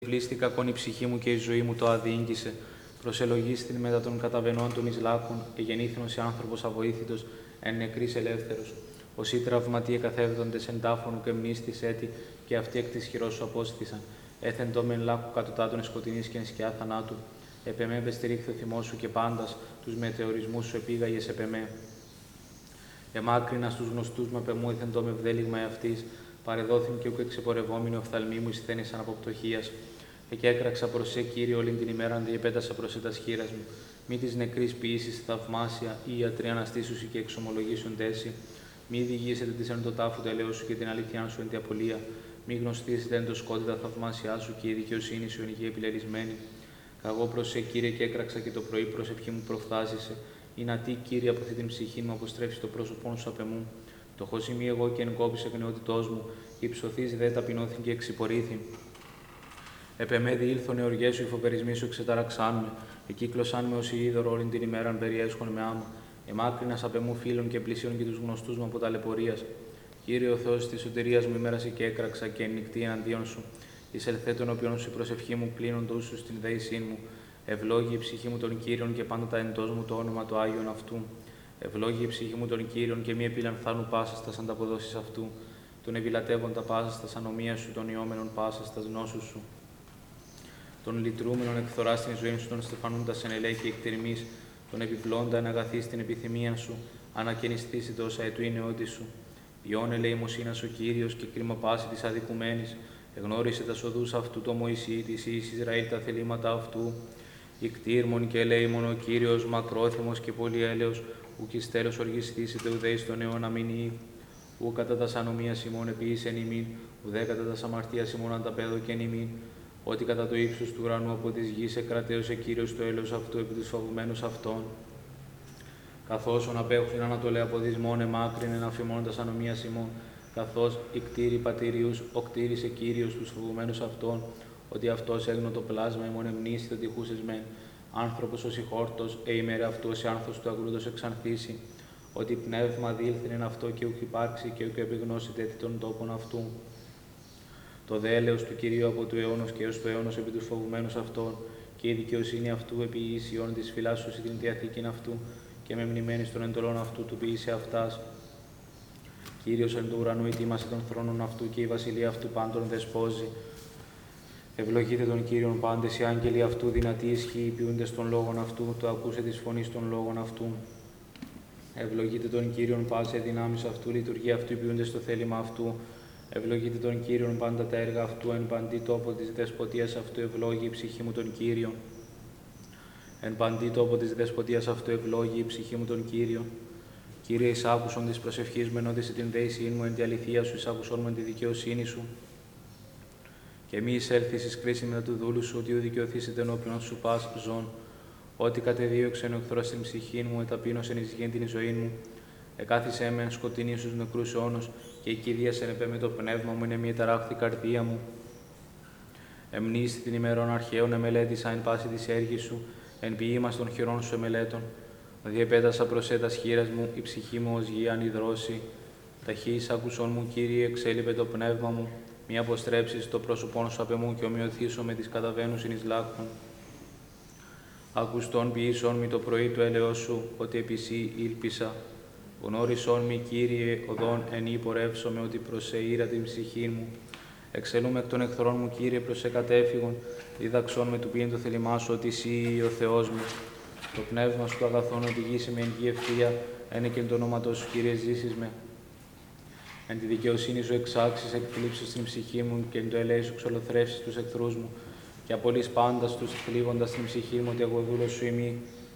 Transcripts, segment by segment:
Πλήστη κακόν η ψυχή μου και η ζωή μου το αδιήγγισε. Προσελογίστην μετά των καταβενών των Ισλάκων, εγεννήθηνος ή άνθρωπος αβοήθητος, εν νεκρής ελεύθερος. Όσοι τραυματίε καθέβδοντες εν τάφωνου και μνήστης έτη, και αυτοί εκ της χειρός σου απόστησαν. Έθεν το μεν λάκου κατωτάτων σκοτεινής και εν σκιά θανάτου. Επεμέ μπεστηρίχθη ο θυμός σου και πάντας, τους μετεωρισμούς σου επήγαγες επεμέ. Εμάκρινα στους γνωστούς με πεμού έθεν το με βδέλιγμα εαυτής, παρεδόθην και ουκ εξεπορευόμενοι οφθαλμοί μου εισθένησαν από πτωχίας. Εκέκραξα προς σε, Κύριε, όλην την ημέρα αντιεπέτασα προς τας χείρας μου. Μη της νεκρής ποιήσεις θαυμάσια ή ιατροί αναστήσουσι και εξομολογήσουν τέση. Μη διηγήσετε της εν το τάφου τελέως σου και την αλήθειά σου εν τη απολία. Μη γνωστήσετε εν το σκότη τα θαυμάσια σου και η δικαιοσύνη σου εν υγεία επιλελισμένη. Καγώ προς σε, Κύριε, και έκραξα και το πρωί προσευχή μου προφθάζησε. Ή να τι, Κύριε, από αυτή την ψυχή μου αποστρέψει το πρόσωπό σου απ' εμού. Το χωσιμί εγώ και εν κόπης εκνεότητός μου, και υψωθείς δε ταπεινώθην και εξυπορήθην. Επεμέ διήλθον οι οργές σου, οι φοβερισμοί σου εξεταραξάν με. Εκύκλωσάν με ως είδωρο όλην την ημέραν περιέσχον με άμα. Εμάκρυνας απ' εμού φίλων και πλησίων και τους γνωστούς μου από ταλαιπωρίας. Κύριε ο Θεός της σωτηρίας μου, ημέρασε και έκραξα και εν νυχτή εναντίον σου. Εισελθέ τον οποίον σου η προσευχή μου, πλήνων το ούσου στην δέησήν μου. Ευλόγη η ψυχή μου των Κύριων και πάντα τα εντός μου το όνομα του Άγιον αυτού. Ευλόγη η ψυχή μου των Κύριων και μη επιλανθάνου πάσα στα ανταποδόσεις αυτού. Τον ευηλατεύοντα πάσα στα ανομία σου, των ιόμενων πάσα στα γνώσου σου. Τον λυτρούμενον εκθορά στην ζωή σου, τον στεφανούντα εν ελέη και εκτιρμής, τον επιπλώντα εν αγαθή στην επιθυμία σου, ανακαινιστήσει τόσα ετού είναι όντι σου. Ιών ελεημοσύνας ο Κύριος και κρίμα πάση της αδικουμένης, εγνώρισε τα σοδούς αυτού το Μωυσή της εις Ισραήλ τα θελήματα αυτού. Ικτήρμον και ελεήμον ο Κύριος, μακρόθυμος και πολυέλεος, ουκ εις τέλος οργιστήσετε ουδέ εις τον αιώνα μηνύει. Ου κατά τας ανομίας ημών επίησεν ημίν, ουδέ κατά τας αμαρτίας ημών ανταπέδωκεν ημίν. Ότι κατά το ύψος του ουρανού από της γης εκρατέωσε Κύριος το έλεος αυτού επί τους φοβουμένους αυτών. Καθώς ον απέχουν ανατολέ από δυσμόν εμάκρυνε να φημώνοντας ανομίας ημών, καθώς η κτήρη πατηριούς οκτήρισε Κύριος τους φοβουμένους αυτών, ότι αυτός έγνω το πλάσμα ημών εμνήσει το τυχούσες μεν. Άνθρωπος ως ηχόρτος, ημέρα αυτού ως άνθος του αγρούτος εξανθήσει, ότι πνεύμα διήλθεν εν αυτό και ουκ υπάρξει και ουκ επιγνώσει τέτοι των τόπων αυτού. Το δέλεος του Κυρίου από του αιώνος και έως του αιώνος επί τους φοβουμένους αυτών, και η δικαιοσύνη αυτού επί ίσιον της φυλάσσουσι την διαθήκην αυτού, και με μνημένης των εντολών αυτού του ποιήσε αυτάς. Κύριος εν του ουρανού ετοίμασε των θρόνων αυτού και η βασιλεία αυτού πάντων δεσπόζει. Ευλογείτε τον Κύριον πάντες οι άγγελοι αυτού, δυνατοί ισχύοι ποιούντες των λόγων αυτού, το ακούσε της φωνής των λόγων αυτού. Ευλογείτε τον Κύριον πάσε δυνάμεις αυτού, λειτουργία αυτού ποιούντες το θέλημα αυτού. Ευλογείτε τον Κύριον πάντα τα έργα αυτού, εν παντή τόπο της δεσποτείας αυτού ευλόγη η ψυχή μου τον Κύριον. Εν παντή τόπο της δεσποτείας αυτού ευλόγη η ψυχή μου τον Κύριον. Κύριε, εις άκουσον της προσευχής μου, ενώδησε την δέησήν μου, εν τη αληθεία σου, εις άκουσον μου εν τη δικαιοσύνη σου. Και μη εισέλθεις εις κρίση μετά του δούλου σου, ότι ουδικαιωθήσετε ενώπιον σου πας ζών. Ότι κατεδίωξεν ο εχθρός στην ψυχή μου, εταπείνωσεν εις γήν την ζωή μου. Εκάθισε με εν σκοτεινή στους νεκρούς αιώνος, και η Κυρίας ενεπέ το πνεύμα μου, είναι μια ταράχθη καρδία μου. Εμνήστη την ημερών αρχαίων εμελέτησα εν πάση της έργης σου, εν ποιήμας των χειρών σου εμελέτων. Διεπέτασα προς έτας χείρας μου, η ψυχή μου ως γη ανυδρώσει. Ταχύς άκουσον μου, Κύριε, εξέλιπε το πνεύμα μου, μη αποστρέψεις το πρόσωπόν σου απ' εμού και ομοιωθήσω με τις καταβαίνουσιν εις λάκκων. Ακουστόν ποιήσον μη το πρωί του έλεος σου, ότι επί σύ ήλπισα. Γνώρισόν μη, Κύριε, οδόν εν ή πορεύσομαι, ότι προς σε ήρα την ψυχή μου. Εξελούμε εκ των εχθρών μου, Κύριε, προς σε κατέφυγον, δίδαξόν με του ποιήν το θέλημά σου, ότι εσύ ο Θεός μου. Το πνεύμα σου το αγαθόν οδηγήσει με εν γη ευθεία, ένε και εν το όνομα σου, Κύριε, ζήσεις με. Εν τη δικαιοσύνη σου εξάξεις, εκπλήψεις την ψυχή μου, και εν το ελέη σου ξολοθρεύσεις τους εχθρούς μου, και απολύς πάντας τους, θλίβοντας την ψυχή μου, ότι εγώ δούλος σου ημί.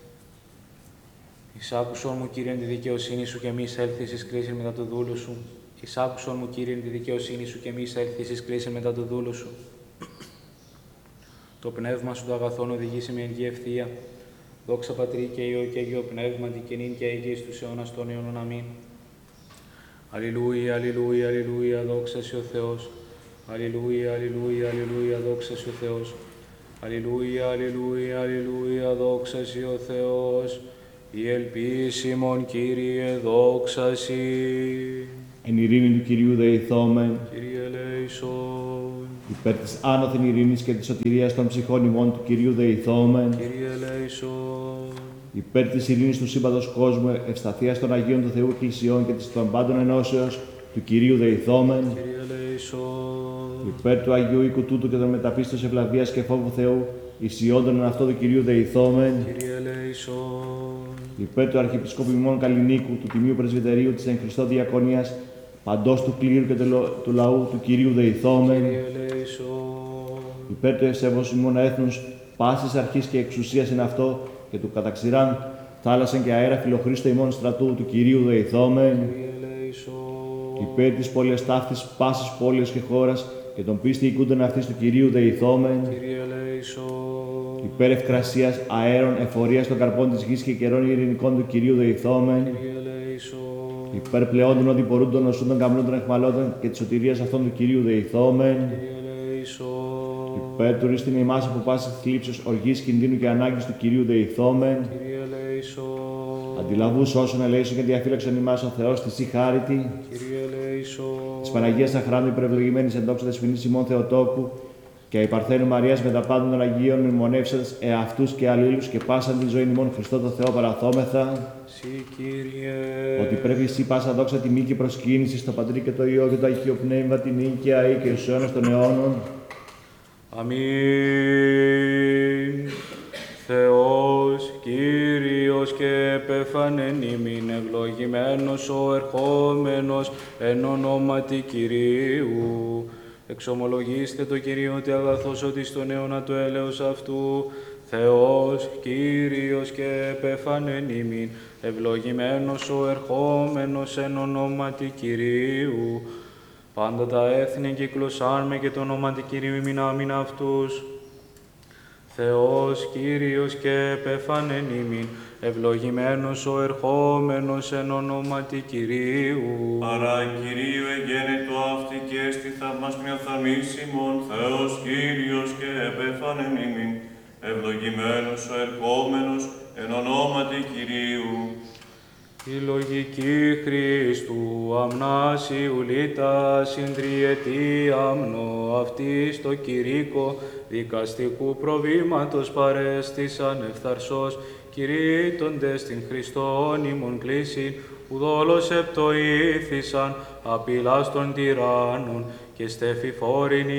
Εισάκουσον μου, Κύριε, εν τη δικαιοσύνη σου, και μη εισέλθεις εις κρίση μετά το δούλου σου. Εισάκουσον μου, Κύριε, εν τη δικαιοσύνη σου, και μη εισέλθεις εις κρίση μετά το δούλου σου. Το πνεύμα σου το αγαθόν οδηγήσει με εν γη ευθεία. Δόξα Πατρί και Υιό και Αγίο Πνεύματι, και νυν και αίγει στους αιώνας των αιώνων. Αμήν. Αλληλούια, αλληλούια, αλληλούια, δόξα σοι ο Θεός. Αλληλούια, αλληλούια, αλληλούια, δόξα σοι ο Θεός. Αλληλούια, αλληλούια, αλληλούια, δόξα σοι ο Θεός. Η ελπίσιμον, Κύριε, δόξα σοι. Εν ειρήνη του Κυρίου δεηθόμεν. Κύριε ελέησον. Υπέρ της άνωθεν ειρήνης και της σωτηρίας των ψυχών ημών του Κυρίου δεηθόμεν. Κύριε ελέησον. Υπέρ της ειρήνης του σύμπαντος κόσμου, ευσταθίας των Αγίων του Θεού Εκκλησιών και της των πάντων ενώσεως του Κυρίου δεηθόμεν. Κύριε ελέησον. Υπέρ του Αγίου οίκου τούτου και των μεταπίστεως ευλαβίας και φόβου Θεού, ισιόντων εν αυτό του Κυρίου δεηθόμεν. Κύριε ελέησον. Υπέρ του Αρχιεπισκόπου ημών Καλλινίκου, του Τιμίου Πρεσβυτερίου της εν Χριστώ Διακονίας, παντός του κλήρου και του λαού του Κυρίου δεηθόμεν. Κύριε ελέησον. Υπέρ του ευσεβούς ημών έθνους, πάσης αρχής και εξουσίας εν αυτό και του καταξηράν θάλασσαν και αέρα φιλοχρήστο ημών στρατού του Κυρίου δεηθόμεν. Κύριε ελέησον. Υπέρ της πόλης ταύτης πάσης πόλης και χώρας και των πίστη οικούντων αυτής του Κυρίου δεηθόμεν. Κύριε ελέησον. Υπέρ ευκρασίας αέρων εφορίας των καρπών της γης και καιρών ειρηνικών του Κυρίου δεηθόμεν. Κύριε ελέησον. Υπέρ πλεόντων οδηπορούντων οσούντων καμνούντων εχμαλώτων και της σωτηρίας αυτών του Κυρίου δεηθόμεν. Κύριε ελέησον. Υπέρ του ρίστην ημάς από πάσης θλίψεως, οργής, κινδύνου και ανάγκης του Κυρίου δεηθόμεν. Κύριε ελέησον. Αντιλαβούς όσων ελέησον και διαφύλαξον ημάς ο Θεός της η χάριτη. Κύριε ελέησον. Της Παναγίας Αχράντου υπερευλογημένης εν δόξα της φυλής ημών Θεοτόκου και η Παρθένου Μαρίας με τα πάντων των Αγίων μνημονεύσαντες εαυτούς και αλλήλους και πάσαν την ζωή ημών Χριστό το Θεό παραθόμεθα. Συ, Κύριε. Ότι πρέπει εσύ πάσα δόξα τιμή και προσκύνηση στο Πατρί και το Υιό και το Αγίο Πνεύμα την οίκαια ή και στους αιώνας των αιώνων. Αμήν. Θεός, Κύριος και επέφανεν ημίν, ευλογημένος ο ερχόμενος εν ονόματι Κυρίου. Εξομολογήστε το Κύριο ότι αγαθός ότι στον αιώνα του έλεος αυτού, Θεός, Κύριος και επέφανεν ημίν, ευλογημένος ο ερχόμενος εν ονόματι Κυρίου. Πάντα τα έθνη κυκλωσάν με και το ονόματι Κυρίου ημίν άμην αυτούς. Θεός, Κύριος και επέφανεν ημίν, ευλογημένος ο ερχόμενος εν ονόματι Κυρίου. Παρά Κυρίου εγένετο αυτή και στη θαυμάσμια οφθαλμής ημών, Θεός Κύριος και επέφανεν ημίν, ευλογημένος ο ερχόμενος εν ονόματι Κυρίου. Η λογική Χριστού αμνάσιου λίτα συντριετή αμνο αυτή στο κηρύκο δικαστικού προβήματος παρέστησαν ευθαρσός κηρύττοντες την Χριστόν ημών κλήσιν ουδόλως επτοήθησαν απειλάς των τυράννων και στεφηφόρην